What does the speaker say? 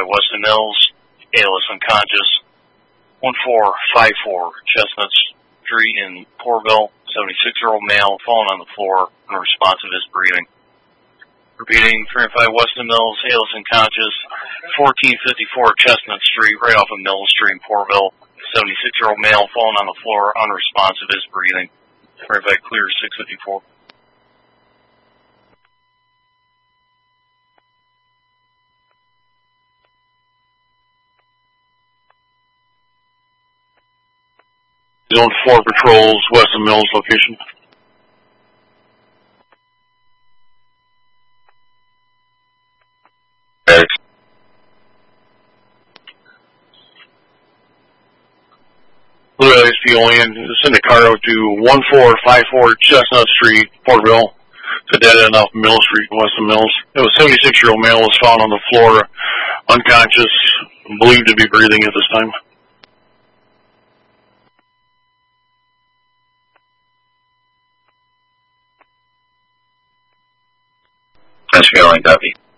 Weston Mills, ALS unconscious. 1454 Chestnut Street in Portville, 76-year-old male, fallen on the floor, unresponsive is breathing. Repeating, 305 Weston Mills, ALS unconscious. 1454 Chestnut Street, right off of Mill Street in Portville, 76-year-old male, fallen on the floor, unresponsive is breathing. 305 clear, 654. Zone 4 patrols Weston Mills location. Blue LSP Olean, send a car out to 1454 Chestnut Street, Portville. It's a dead end off Mill Street in Weston Mills. It was 76-year-old male was found on the floor, unconscious, believed to be breathing at this time. That's feeling copy.